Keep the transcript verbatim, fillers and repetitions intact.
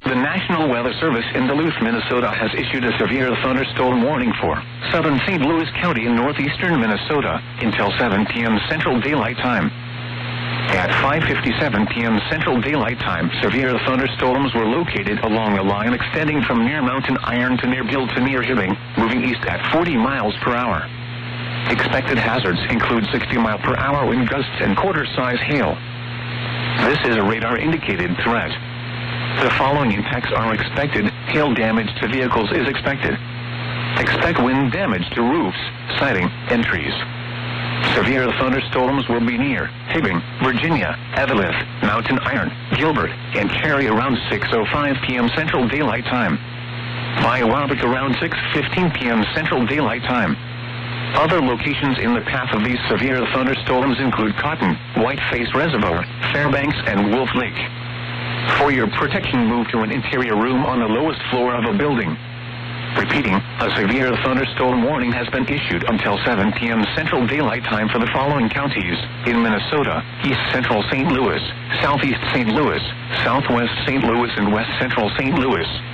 The National Weather Service in Duluth, Minnesota has issued a severe thunderstorm warning for southern Saint Louis County in northeastern Minnesota until seven p m Central Daylight Time. At five fifty-seven p m Central Daylight Time, severe thunderstorms were located along a line extending from near Mountain Iron to near Gill to near Hibbing, moving east at forty miles per hour. Expected hazards include sixty mile per hour wind gusts and quarter-size hail. This is a radar-indicated threat. The following impacts are expected. Hail damage to vehicles is expected. Expect wind damage to roofs, siding, and trees. Severe thunderstorms will be near Hibbing, Virginia, Evelyn, Mountain Iron, Gilbert, and Cary around six oh five p m Central Daylight Time. By Waback around six fifteen p m Central Daylight Time. Other locations in the path of these severe thunderstorms include Cotton, Whiteface Reservoir, Fairbanks, and Wolf Lake. For your protection, move to an interior room on the lowest floor of a building. Repeating, a severe thunderstorm warning has been issued until seven p m Central Daylight Time for the following counties in Minnesota: East Central Saint Louis, Southeast Saint Louis, Southwest Saint Louis, and West Central Saint Louis.